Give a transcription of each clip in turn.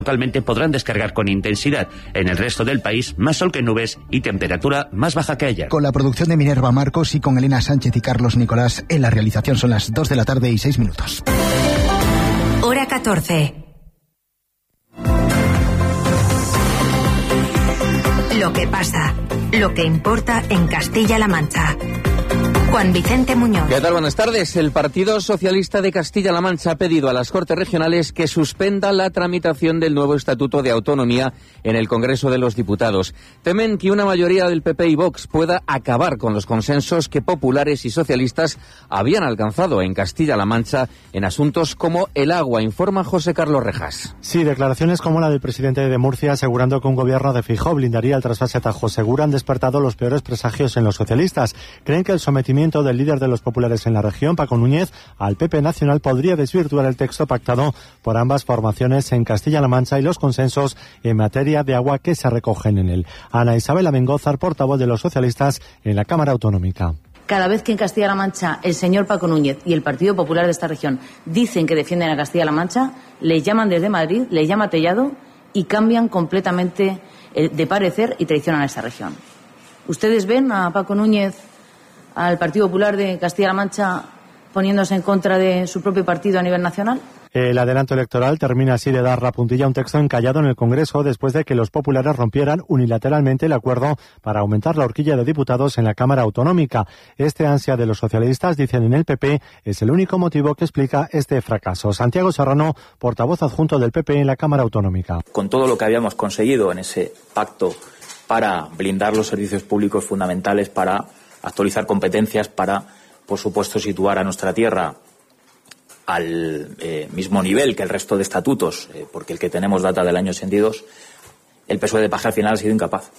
Localmente podrán descargar con intensidad. En el resto del país, más sol que nubes y temperatura más baja que ayer. Con la producción de Minerva Marcos y con Elena Sánchez y Carlos Nicolás, en la realización son las 2 de la tarde y 6 minutos. Hora 14. Lo que pasa, lo que importa en Castilla-La Mancha. Juan Vicente Muñoz. ¿Qué tal? Buenas tardes. El Partido Socialista de Castilla-La Mancha ha pedido a las Cortes Regionales que suspendan la tramitación del nuevo Estatuto de Autonomía en el Congreso de los Diputados. Temen que una mayoría del PP y Vox pueda acabar con los consensos que populares y socialistas habían alcanzado en Castilla-La Mancha en asuntos como el agua, informa José Carlos Rejas. Sí, declaraciones como la del presidente de Murcia asegurando que un gobierno de Feijóo blindaría el trasvase a Tajo Segura han despertado los peores presagios en los socialistas. Creen que el sometimiento del líder de los populares en la región, Paco Núñez, al PP Nacional podría desvirtuar el texto pactado por ambas formaciones en Castilla-La Mancha y los consensos en materia de agua que se recogen en él. Ana Isabel Abengózar, portavoz de los socialistas en la Cámara Autonómica. Cada vez que en Castilla-La Mancha el señor Paco Núñez y el Partido Popular de esta región dicen que defienden a Castilla-La Mancha, le llaman desde Madrid, le llama Tellado y cambian completamente de parecer y traicionan a esta región. ¿Ustedes ven a Paco Núñez, al Partido Popular de Castilla-La Mancha, poniéndose en contra de su propio partido a nivel nacional? El adelanto electoral termina así de dar la puntilla a un texto encallado en el Congreso después de que los populares rompieran unilateralmente el acuerdo para aumentar la horquilla de diputados en la Cámara Autonómica. Este ansia de los socialistas, dicen en el PP, es el único motivo que explica este fracaso. Santiago Serrano, portavoz adjunto del PP en la Cámara Autonómica. Con todo lo que habíamos conseguido en ese pacto para blindar los servicios públicos fundamentales, para actualizar competencias, para, por supuesto, situar a nuestra tierra al mismo nivel que el resto de estatutos, porque el que tenemos data del año 82, el PSOE de Paje al final ha sido incapaz,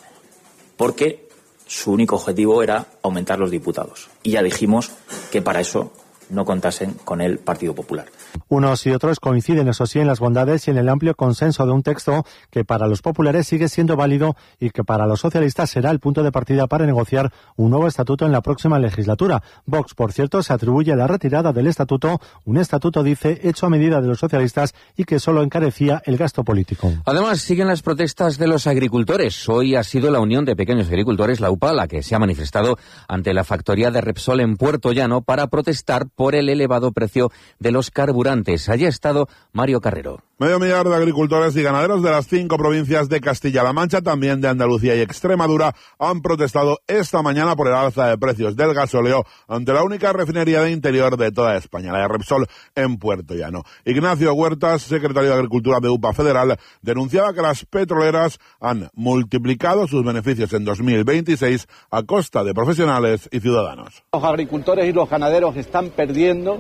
porque su único objetivo era aumentar los diputados. Y ya dijimos que para eso no contasen con el Partido Popular. Unos y otros coinciden, eso sí, en las bondades y en el amplio consenso de un texto que para los populares sigue siendo válido y que para los socialistas será el punto de partida para negociar un nuevo estatuto en la próxima legislatura. Vox, por cierto, se atribuye la retirada del estatuto, un estatuto, dice, hecho a medida de los socialistas y que solo encarecía el gasto político. Además, siguen las protestas de los agricultores. Hoy ha sido la Unión de Pequeños Agricultores, la UPA, la que se ha manifestado ante la factoría de Repsol en Puerto Llano para protestar por el elevado precio de los carburantes. Allí ha estado Mario Carrero. Medio millar de agricultores y ganaderos de las 5 provincias de Castilla-La Mancha, también de Andalucía y Extremadura, han protestado esta mañana por el alza de precios del gasóleo ante la única refinería de interior de toda España, la de Repsol en Puerto Llano. Ignacio Huertas, secretario de Agricultura de UPA Federal, denunciaba que las petroleras han multiplicado sus beneficios en 2026 a costa de profesionales y ciudadanos. Los agricultores y los ganaderos están perdiendo.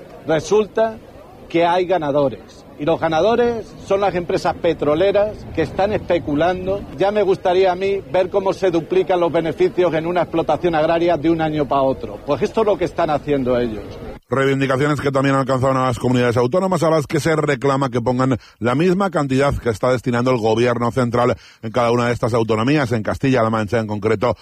Resulta que hay ganadores. Y los ganadores son las empresas petroleras que están especulando. Ya me gustaría a mí ver cómo se duplican los beneficios en una explotación agraria de un año para otro. Pues esto es lo que están haciendo ellos. Reivindicaciones que también alcanzaron a las comunidades autónomas, a las que se reclama que pongan la misma cantidad que está destinando el gobierno central en cada una de estas autonomías. En Castilla-La Mancha, en concreto,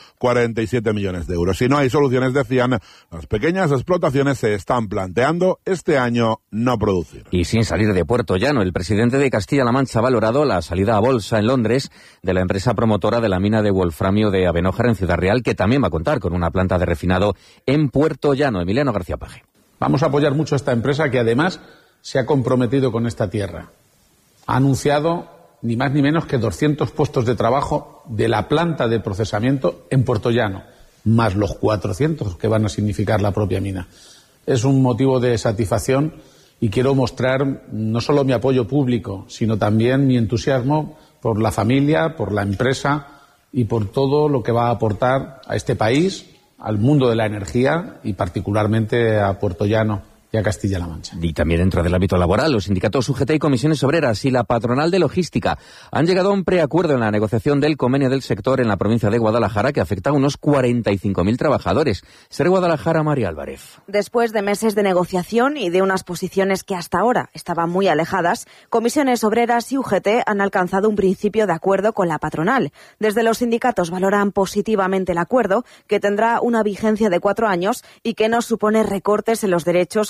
47 millones de euros. Si no hay soluciones, decían, las pequeñas explotaciones se están planteando este año no producir. Y sin salir de Puerto Llano, el presidente de Castilla-La Mancha ha valorado la salida a bolsa en Londres de la empresa promotora de la mina de wolframio de Abenójar en Ciudad Real, que también va a contar con una planta de refinado en Puerto Llano. Emiliano García Paje. Vamos a apoyar mucho a esta empresa que además se ha comprometido con esta tierra. Ha anunciado ni más ni menos que 200 puestos de trabajo de la planta de procesamiento en Puerto Llano, más los 400 que van a significar la propia mina. Es un motivo de satisfacción y quiero mostrar no solo mi apoyo público, sino también mi entusiasmo por la familia, por la empresa y por todo lo que va a aportar a este país, al mundo de la energía y particularmente a Puerto Llano y a Castilla-La Mancha. Y también dentro del ámbito laboral, los sindicatos UGT y comisiones obreras y la patronal de logística han llegado a un preacuerdo en la negociación del convenio del sector en la provincia de Guadalajara que afecta a unos 45.000 trabajadores. Ser Guadalajara, María Álvarez. Después de meses de negociación y de unas posiciones que hasta ahora estaban muy alejadas, comisiones obreras y UGT han alcanzado un principio de acuerdo con la patronal. Desde los sindicatos valoran positivamente el acuerdo, que tendrá una vigencia de 4 años y que no supone recortes en los derechos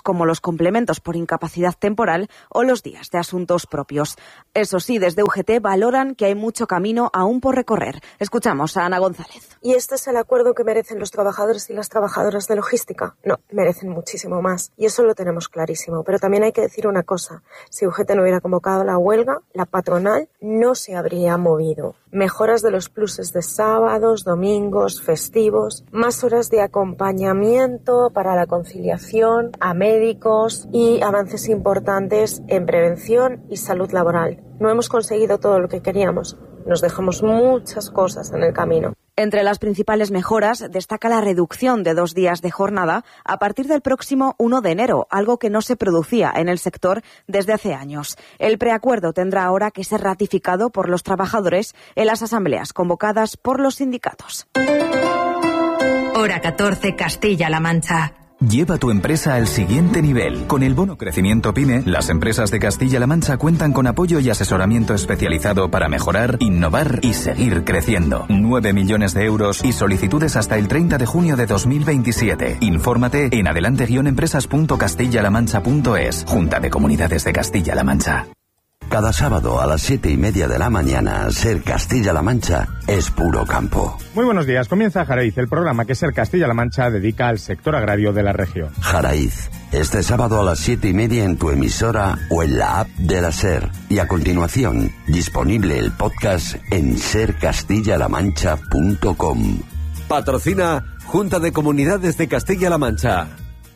como los complementos por incapacidad temporal o los días de asuntos propios. Eso sí, desde UGT valoran que hay mucho camino aún por recorrer. Escuchamos a Ana González. ¿Y este es el acuerdo que merecen los trabajadores y las trabajadoras de logística? No, merecen muchísimo más. Y eso lo tenemos clarísimo. Pero también hay que decir una cosa. Si UGT no hubiera convocado la huelga, la patronal no se habría movido. Mejoras de los pluses de sábados, domingos, festivos, más horas de acompañamiento para la conciliación a médicos y avances importantes en prevención y salud laboral. No hemos conseguido todo lo que queríamos. Nos dejamos muchas cosas en el camino. Entre las principales mejoras destaca la reducción de 2 días de jornada a partir del próximo 1 de enero, algo que no se producía en el sector desde hace años. El preacuerdo tendrá ahora que ser ratificado por los trabajadores en las asambleas convocadas por los sindicatos. Hora 14, Castilla-La Mancha. Lleva tu empresa al siguiente nivel. Con el bono Crecimiento PYME, las empresas de Castilla-La Mancha cuentan con apoyo y asesoramiento especializado para mejorar, innovar y seguir creciendo. 9 millones de euros y solicitudes hasta el 30 de junio de 2027. Infórmate en adelante-empresas.castillalamancha.es. Junta de Comunidades de Castilla-La Mancha. Cada sábado a las 7:30 de la mañana, Ser Castilla-La Mancha es puro campo. Muy buenos días, comienza Jaraiz, el programa que Ser Castilla-La Mancha dedica al sector agrario de la región. Jaraiz, este sábado a las 7:30 en tu emisora o en la app de la Ser. Y a continuación, disponible el podcast en sercastillalamancha.com. Patrocina Junta de Comunidades de Castilla-La Mancha.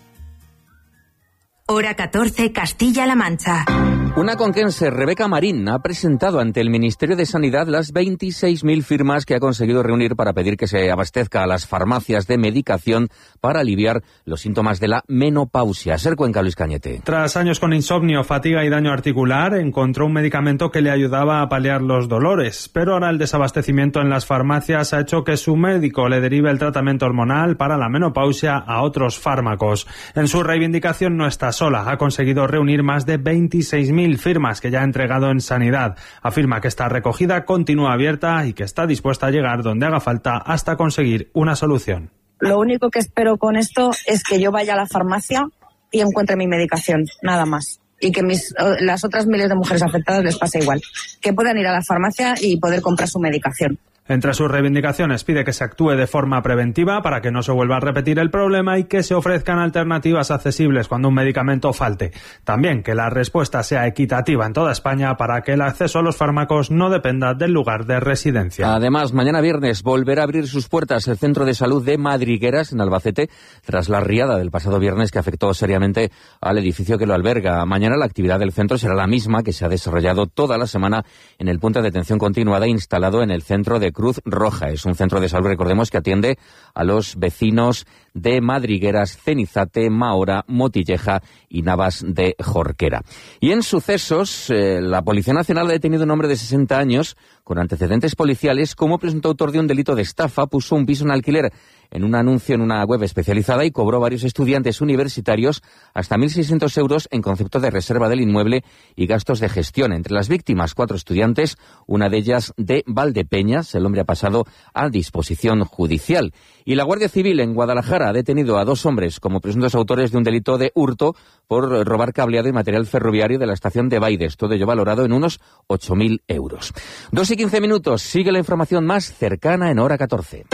Hora 14, Castilla-La Mancha. Una conquense, Rebeca Marín, ha presentado ante el Ministerio de Sanidad las 26.000 firmas que ha conseguido reunir para pedir que se abastezca a las farmacias de medicación para aliviar los síntomas de la menopausia. Ser Cuenca, Luis Cañete. Tras años con insomnio, fatiga y daño articular, encontró un medicamento que le ayudaba a paliar los dolores. Pero ahora el desabastecimiento en las farmacias ha hecho que su médico le derive el tratamiento hormonal para la menopausia a otros fármacos. En su reivindicación no está sola. Ha conseguido reunir más de 26.000 firmas que ya ha entregado en Sanidad. Afirma que esta recogida continúa abierta y que está dispuesta a llegar donde haga falta hasta conseguir una solución. Lo único que espero con esto es que yo vaya a la farmacia y encuentre mi medicación, nada más. Y que las otras miles de mujeres afectadas les pase igual. Que puedan ir a la farmacia y poder comprar su medicación. Entre sus reivindicaciones pide que se actúe de forma preventiva para que no se vuelva a repetir el problema y que se ofrezcan alternativas accesibles cuando un medicamento falte. También que la respuesta sea equitativa en toda España para que el acceso a los fármacos no dependa del lugar de residencia. Además, mañana viernes volverá a abrir sus puertas el Centro de Salud de Madrigueras, en Albacete, tras la riada del pasado viernes que afectó seriamente al edificio que lo alberga. Mañana la actividad del centro será la misma que se ha desarrollado toda la semana en el punto de atención continuada instalado en el centro de Cruz Roja. Es un centro de salud, recordemos, que atiende a los vecinos de Madrigueras, Cenizate, Mahora, Motilleja y Navas de Jorquera. Y en sucesos, la Policía Nacional ha detenido a un hombre de 60 años con antecedentes policiales como presunto autor de un delito de estafa. Puso un piso en alquiler en un anuncio en una web especializada y cobró a varios estudiantes universitarios hasta 1.600 euros en concepto de reserva del inmueble y gastos de gestión. Entre las víctimas, 4 estudiantes, una de ellas de Valdepeñas. El hombre ha pasado a disposición judicial. Y la Guardia Civil en Guadalajara ha detenido a 2 hombres como presuntos autores de un delito de hurto por robar cableado y material ferroviario de la estación de Baides. Todo ello valorado en unos 8.000 euros. 2:15 minutos. Sigue la información más cercana en Hora 14.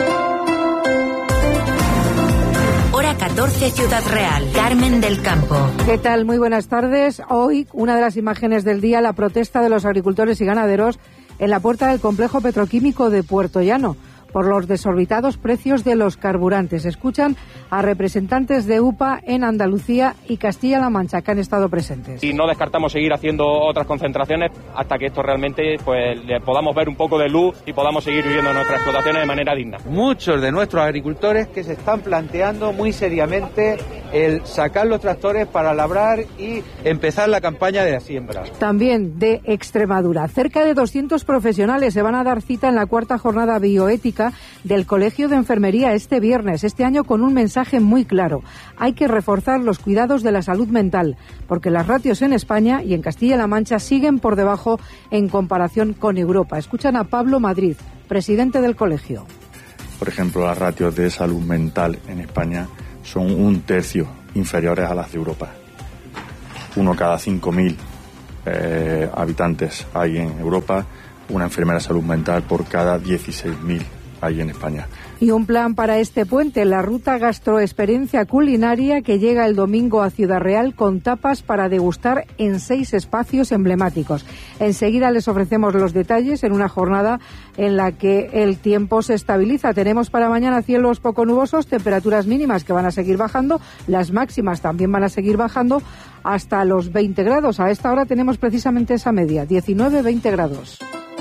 Hora 14, Ciudad Real. Carmen del Campo. ¿Qué tal? Muy buenas tardes. Hoy, una de las imágenes del día, la protesta de los agricultores y ganaderos en la puerta del complejo petroquímico de Puerto Llano por los desorbitados precios de los carburantes. Escuchan a representantes de UPA en Andalucía y Castilla-La Mancha que han estado presentes. Y no descartamos seguir haciendo otras concentraciones hasta que esto realmente le podamos ver un poco de luz y podamos seguir viviendo nuestras explotaciones de manera digna. Muchos de nuestros agricultores que se están planteando muy seriamente el sacar los tractores para labrar y empezar la campaña de la siembra. También de Extremadura. Cerca de 200 profesionales se van a dar cita en la 4ª jornada bioética del Colegio de Enfermería este viernes, este año con un mensaje muy claro. Hay que reforzar los cuidados de la salud mental, porque las ratios en España y en Castilla-La Mancha siguen por debajo en comparación con Europa. Escuchan a Pablo Madrid, presidente del colegio. Por ejemplo, las ratios de salud mental en España son 1/3 inferiores a las de Europa. 1 cada 5.000 habitantes hay en Europa, una enfermera de salud mental por cada 16.000 hay en España. Y un plan para este puente, la ruta Gastroexperiencia Culinaria, que llega el domingo a Ciudad Real con tapas para degustar en 6 espacios emblemáticos. Enseguida les ofrecemos los detalles en una jornada en la que el tiempo se estabiliza. Tenemos para mañana cielos poco nubosos, temperaturas mínimas que van a seguir bajando, las máximas también van a seguir bajando hasta los 20 grados. A esta hora tenemos precisamente esa media, 19-20 grados.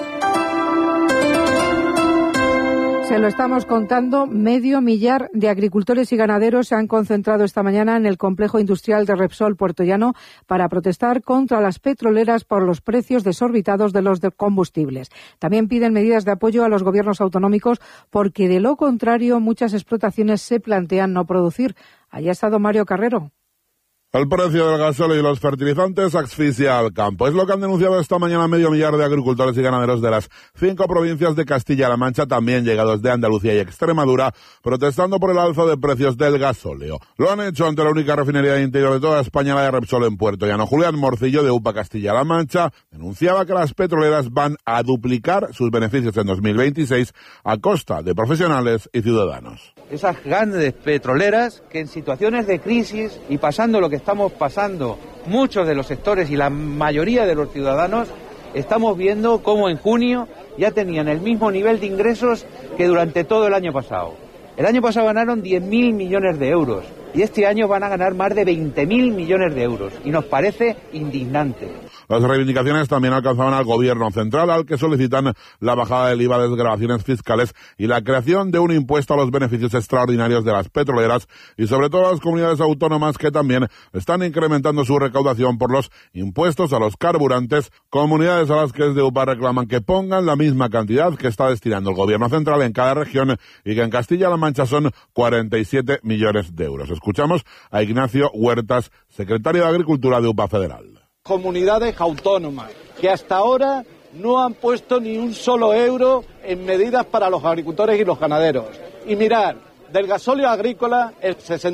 Se lo estamos contando, 500 millar de agricultores y ganaderos se han concentrado esta mañana en el complejo industrial de Repsol Puerto Llano para protestar contra las petroleras por los precios desorbitados de los combustibles. También piden medidas de apoyo a los gobiernos autonómicos porque, de lo contrario, muchas explotaciones se plantean no producir. Allá ha estado Mario Carrero. El precio del gasóleo y los fertilizantes asfixia al campo. Es lo que han denunciado esta mañana 500 millar de agricultores y ganaderos de las 5 provincias de Castilla-La Mancha, también llegados de Andalucía y Extremadura, protestando por el alza de precios del gasóleo. Lo han hecho ante la única refinería de interior de toda España, la de Repsol en Puerto Llano. Julián Morcillo, de UPA Castilla-La Mancha, denunciaba que las petroleras van a duplicar sus beneficios en 2026 a costa de profesionales y ciudadanos. Esas grandes petroleras que en situaciones de crisis y pasando lo que estamos pasando muchos de los sectores y la mayoría de los ciudadanos, estamos viendo cómo en junio ya tenían el mismo nivel de ingresos que durante todo el año pasado. El año pasado ganaron 10.000 millones de euros y este año van a ganar más de 20.000 millones de euros y nos parece indignante. Las reivindicaciones también alcanzaban al gobierno central, al que solicitan la bajada del IVA de desgravaciones fiscales y la creación de un impuesto a los beneficios extraordinarios de las petroleras y sobre todo a las comunidades autónomas que también están incrementando su recaudación por los impuestos a los carburantes, comunidades a las que desde UPA reclaman que pongan la misma cantidad que está destinando el gobierno central en cada región y que en Castilla-La Mancha son 47 millones de euros. Escuchamos a Ignacio Huertas, secretario de Agricultura de UPA Federal. Comunidades autónomas que hasta ahora no han puesto ni un solo euro en medidas para los agricultores y los ganaderos. Y mirar, del gasóleo agrícola, el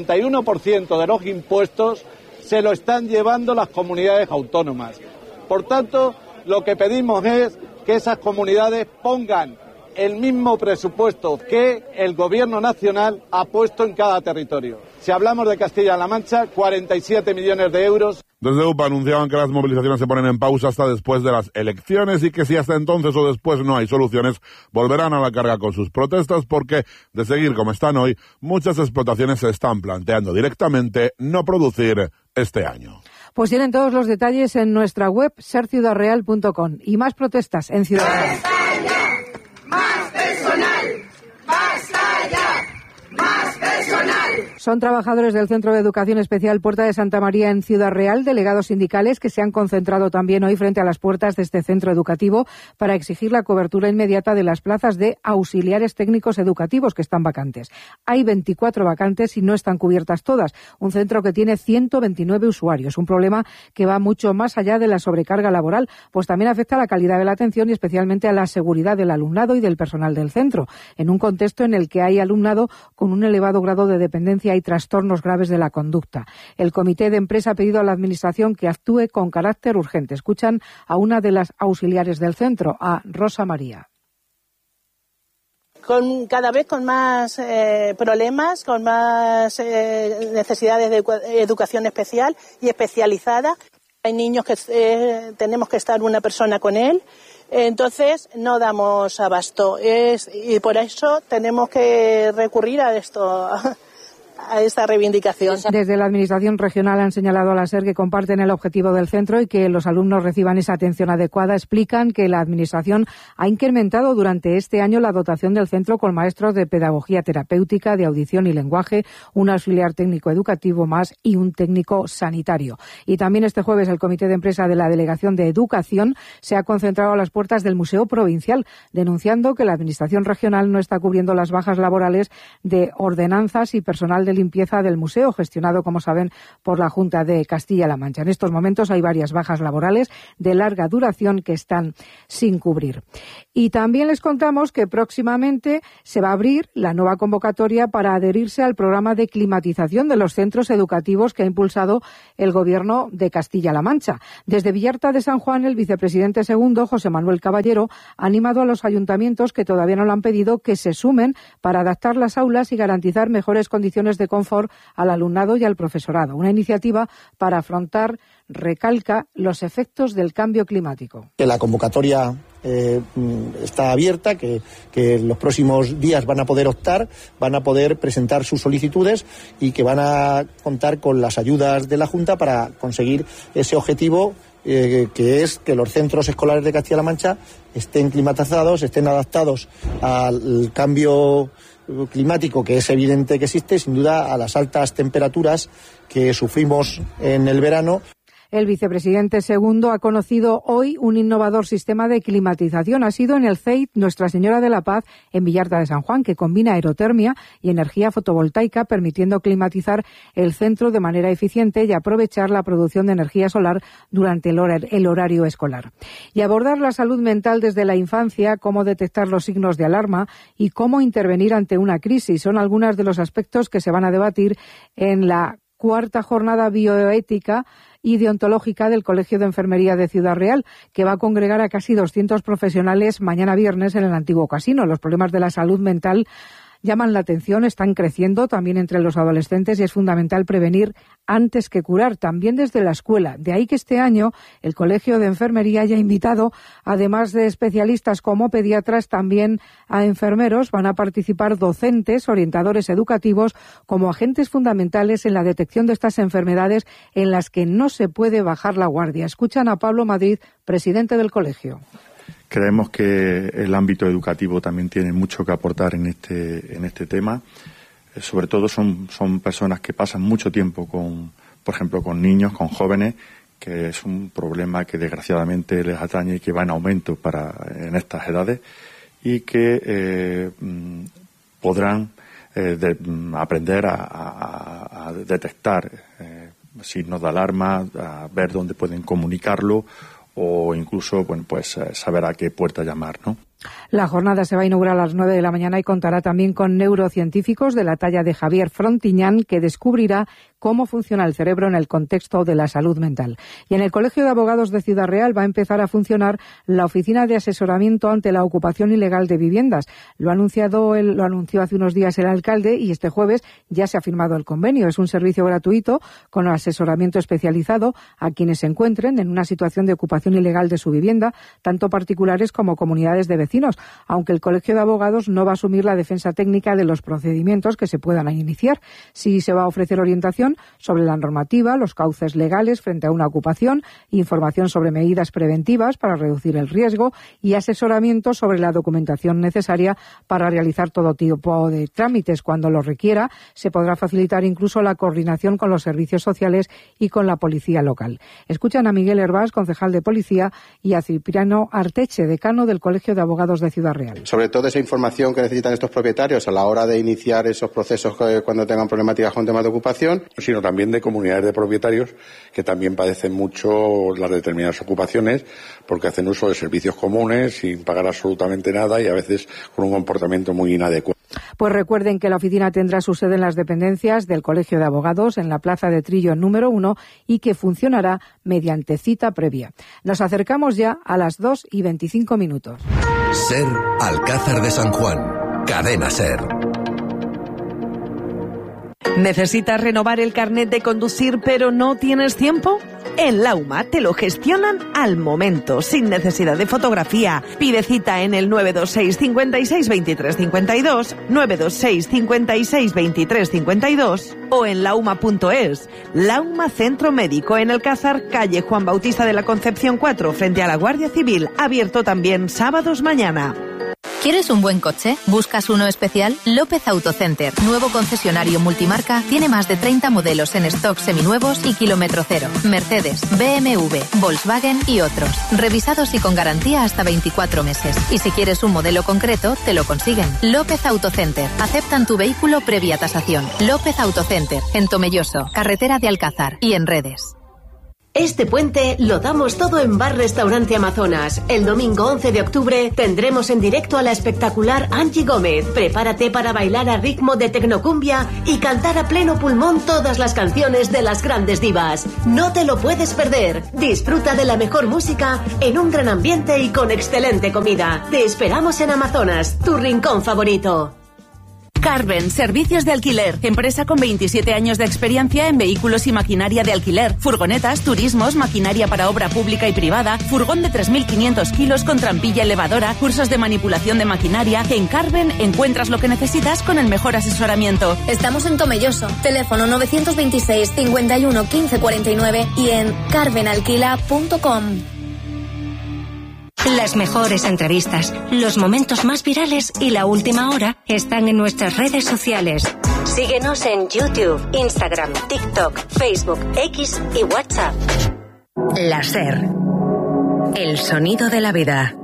61% de los impuestos se lo están llevando las comunidades autónomas. Por tanto, lo que pedimos es que esas comunidades pongan el mismo presupuesto que el Gobierno nacional ha puesto en cada territorio. Si hablamos de Castilla-La Mancha, 47 millones de euros. Desde UPA anunciaban que las movilizaciones se ponen en pausa hasta después de las elecciones y que si hasta entonces o después no hay soluciones, volverán a la carga con sus protestas porque, de seguir como están hoy, muchas explotaciones se están planteando directamente no producir este año. Pues tienen todos los detalles en nuestra web serciudadreal.com. Y más protestas en Ciudad Real. ¡Más personal! ¡Basta ya! ¡Más personal! Son trabajadores del Centro de Educación Especial Puerta de Santa María en Ciudad Real, delegados sindicales que se han concentrado también hoy frente a las puertas de este centro educativo para exigir la cobertura inmediata de las plazas de auxiliares técnicos educativos que están vacantes. Hay 24 vacantes y no están cubiertas todas. Un centro que tiene 129 usuarios. Un problema que va mucho más allá de la sobrecarga laboral, pues también afecta a la calidad de la atención y especialmente a la seguridad del alumnado y del personal del centro, en un contexto en el que hay alumnado con un elevado grado de dependencia y trastornos graves de la conducta. El comité de empresa ha pedido a la Administración que actúe con carácter urgente. Escuchan a una de las auxiliares del centro, a Rosa María. Cada vez con más problemas, con más necesidades de educación especial y especializada. Hay niños que tenemos que estar una persona con él. Entonces no damos abasto y por eso tenemos que recurrir a esto, a esta reivindicación. Desde la Administración regional han señalado a la SER que comparten el objetivo del centro y que los alumnos reciban esa atención adecuada. Explican que la Administración ha incrementado durante este año la dotación del centro con maestros de pedagogía terapéutica, de audición y lenguaje, un auxiliar técnico educativo más y un técnico sanitario. Y también este jueves el Comité de Empresa de la Delegación de Educación se ha concentrado a las puertas del Museo Provincial, denunciando que la Administración regional no está cubriendo las bajas laborales de ordenanzas y personal del limpieza del museo, gestionado, como saben, por la Junta de Castilla-La Mancha. En estos momentos hay varias bajas laborales de larga duración que están sin cubrir. Y también les contamos que próximamente se va a abrir la nueva convocatoria para adherirse al programa de climatización de los centros educativos que ha impulsado el Gobierno de Castilla-La Mancha. Desde Villarta de San Juan, el vicepresidente segundo, José Manuel Caballero, ha animado a los ayuntamientos que todavía no lo han pedido que se sumen para adaptar las aulas y garantizar mejores condiciones de confort al alumnado y al profesorado. Una iniciativa para afrontar, recalca, los efectos del cambio climático. Que la convocatoria está abierta, que en los próximos días van a poder optar, van a poder presentar sus solicitudes y que van a contar con las ayudas de la Junta para conseguir ese objetivo que es que los centros escolares de Castilla-La Mancha estén climatizados, estén adaptados al cambio climático, que es evidente que existe, sin duda a las altas temperaturas que sufrimos en el verano. El vicepresidente segundo ha conocido hoy un innovador sistema de climatización. Ha sido en el CEIT Nuestra Señora de la Paz en Villarta de San Juan, que combina aerotermia y energía fotovoltaica, permitiendo climatizar el centro de manera eficiente y aprovechar la producción de energía solar durante el horario escolar. Y abordar la salud mental desde la infancia, cómo detectar los signos de alarma y cómo intervenir ante una crisis son algunos de los aspectos que se van a debatir en la cuarta jornada bioética y deontológica del Colegio de Enfermería de Ciudad Real, que va a congregar a casi 200 profesionales mañana viernes en el antiguo casino. Los problemas de la salud mental llaman la atención, están creciendo también entre los adolescentes y es fundamental prevenir antes que curar, también desde la escuela. De ahí que este año el Colegio de Enfermería haya invitado, además de especialistas como pediatras, también a enfermeros. Van a participar docentes, orientadores educativos, como agentes fundamentales en la detección de estas enfermedades en las que no se puede bajar la guardia. Escuchan a Pablo Madrid, presidente del colegio. Creemos que el ámbito educativo también tiene mucho que aportar en este tema. Sobre todo son personas que pasan mucho tiempo por ejemplo, con niños, con jóvenes, que es un problema que desgraciadamente les atañe y que va en aumento en estas edades y que podrán aprender a detectar signos de alarma, a ver dónde pueden comunicarlo o incluso, saber a qué puerta llamar, ¿no? La jornada se va a inaugurar a las 9 de la mañana y contará también con neurocientíficos de la talla de Javier Frontiñán, que descubrirá cómo funciona el cerebro en el contexto de la salud mental. Y en el Colegio de Abogados de Ciudad Real va a empezar a funcionar la Oficina de Asesoramiento ante la Ocupación Ilegal de Viviendas. Lo anunció hace unos días el alcalde y este jueves ya se ha firmado el convenio. Es un servicio gratuito con asesoramiento especializado a quienes se encuentren en una situación de ocupación ilegal de su vivienda, tanto particulares como comunidades de vecinos, aunque el Colegio de Abogados no va a asumir la defensa técnica de los procedimientos que se puedan iniciar. Sí se va a ofrecer orientación sobre la normativa, los cauces legales frente a una ocupación, información sobre medidas preventivas para reducir el riesgo y asesoramiento sobre la documentación necesaria para realizar todo tipo de trámites. Cuando lo requiera, se podrá facilitar incluso la coordinación con los servicios sociales y con la policía local. Escuchan a Miguel Hervás, concejal de Policía, y a Cipriano Arteche, decano del Colegio de Abogados de Ciudad Real. Sobre todo esa información que necesitan estos propietarios a la hora de iniciar esos procesos cuando tengan problemáticas con temas de ocupación, sino también de comunidades de propietarios que también padecen mucho las determinadas ocupaciones porque hacen uso de servicios comunes sin pagar absolutamente nada y a veces con un comportamiento muy inadecuado. Pues recuerden que la oficina tendrá su sede en las dependencias del Colegio de Abogados en la Plaza de Trillo número 1 y que funcionará mediante cita previa. Nos acercamos ya a las 2:25. SER Alcázar de San Juan. Cadena SER. ¿Necesitas renovar el carnet de conducir pero no tienes tiempo? En Lauma te lo gestionan al momento, sin necesidad de fotografía. Pide cita en el 926 56 23 52, 926 56 23 52 o en lauma.es. Lauma Centro Médico en Alcázar, calle Juan Bautista de la Concepción 4, frente a la Guardia Civil. Abierto también sábados mañana. ¿Quieres un buen coche? ¿Buscas uno especial? López Autocenter, nuevo concesionario multimarca, tiene más de 30 modelos en stock seminuevos y kilómetro cero. Mercedes, BMW, Volkswagen y otros. Revisados y con garantía hasta 24 meses. Y si quieres un modelo concreto, te lo consiguen. López Autocenter. Aceptan tu vehículo previa tasación. López Autocenter, en Tomelloso, carretera de Alcázar y en redes. Este puente lo damos todo en Bar Restaurante Amazonas. El domingo 11 de octubre tendremos en directo a la espectacular Angie Gómez. Prepárate para bailar a ritmo de tecnocumbia y cantar a pleno pulmón todas las canciones de las grandes divas. No te lo puedes perder. Disfruta de la mejor música en un gran ambiente y con excelente comida. Te esperamos en Amazonas, tu rincón favorito. Carven, servicios de alquiler. Empresa con 27 años de experiencia en vehículos y maquinaria de alquiler. Furgonetas, turismos, maquinaria para obra pública y privada, furgón de 3.500 kilos con trampilla elevadora, cursos de manipulación de maquinaria. En Carven encuentras lo que necesitas con el mejor asesoramiento. Estamos en Tomelloso. Teléfono 926 51 15 49 y en carvenalquila.com. Las mejores entrevistas, los momentos más virales y la última hora están en nuestras redes sociales. Síguenos en YouTube, Instagram, TikTok, Facebook, X y WhatsApp. La SER. El sonido de la vida.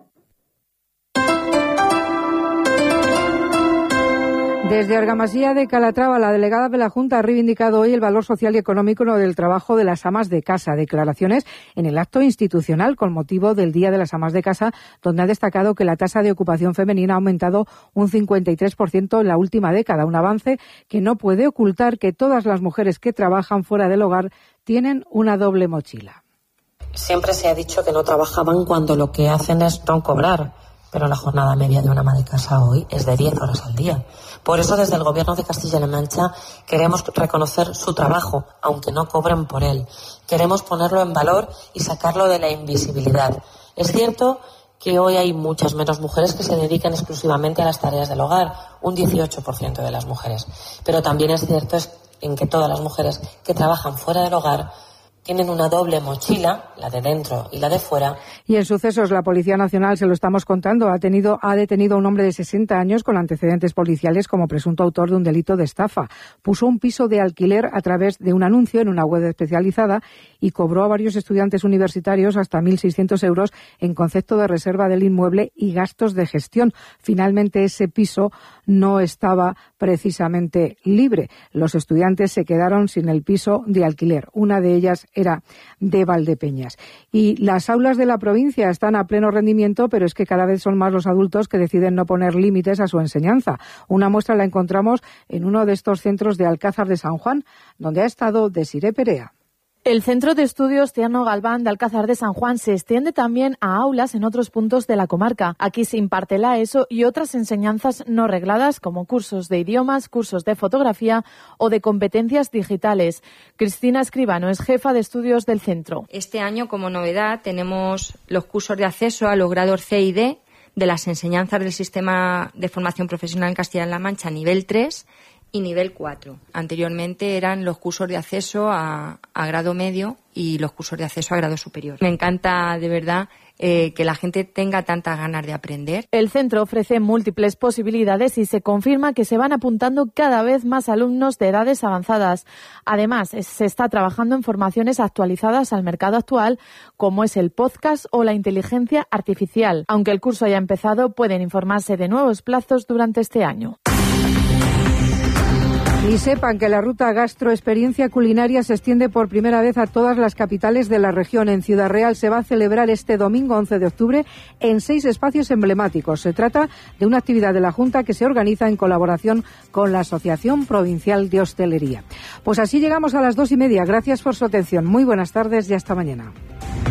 Desde Argamasilla de Calatrava, la delegada de la Junta ha reivindicado hoy el valor social y económico del trabajo de las amas de casa. Declaraciones en el acto institucional con motivo del Día de las Amas de Casa, donde ha destacado que la tasa de ocupación femenina ha aumentado un 53% en la última década, un avance que no puede ocultar que todas las mujeres que trabajan fuera del hogar tienen una doble mochila. Siempre se ha dicho que no trabajaban cuando lo que hacen es no cobrar, pero la jornada media de una ama de casa hoy es de 10 horas al día. Por eso, desde el Gobierno de Castilla-La Mancha queremos reconocer su trabajo, aunque no cobren por él. Queremos ponerlo en valor y sacarlo de la invisibilidad. Es cierto que hoy hay muchas menos mujeres que se dedican exclusivamente a las tareas del hogar, un 18% de las mujeres. Pero también es cierto en que todas las mujeres que trabajan fuera del hogar tienen una doble mochila, la de dentro y la de fuera. Y en sucesos, la Policía Nacional, se lo estamos contando, ha detenido a un hombre de 60 años con antecedentes policiales como presunto autor de un delito de estafa. Puso un piso de alquiler a través de un anuncio en una web especializada y cobró a varios estudiantes universitarios hasta 1.600 euros en concepto de reserva del inmueble y gastos de gestión. Finalmente, ese piso no estaba precisamente libre. Los estudiantes se quedaron sin el piso de alquiler. Una de ellas era de Valdepeñas. Y las aulas de la provincia están a pleno rendimiento, pero es que cada vez son más los adultos que deciden no poner límites a su enseñanza. Una muestra la encontramos en uno de estos centros de Alcázar de San Juan, donde ha estado Desiré Perea. El Centro de Estudios Tierno Galván de Alcázar de San Juan se extiende también a aulas en otros puntos de la comarca. Aquí se imparte la ESO y otras enseñanzas no regladas como cursos de idiomas, cursos de fotografía o de competencias digitales. Cristina Escribano es jefa de estudios del centro. Este año, como novedad, tenemos los cursos de acceso a los grados C y D de las enseñanzas del sistema de formación profesional en Castilla-La Mancha nivel 3 y nivel 4. Anteriormente eran los cursos de acceso a grado medio y los cursos de acceso a grado superior. Me encanta de verdad que la gente tenga tantas ganas de aprender. El centro ofrece múltiples posibilidades y se confirma que se van apuntando cada vez más alumnos de edades avanzadas. Además, se está trabajando en formaciones actualizadas al mercado actual, como es el podcast o la inteligencia artificial. Aunque el curso haya empezado, pueden informarse de nuevos plazos durante este año. Y sepan que la ruta Gastroexperiencia Culinaria se extiende por primera vez a todas las capitales de la región. En Ciudad Real se va a celebrar este domingo 11 de octubre en 6 espacios emblemáticos. Se trata de una actividad de la Junta que se organiza en colaboración con la Asociación Provincial de Hostelería. Pues así llegamos a las 2:30. Gracias por su atención. Muy buenas tardes y hasta mañana.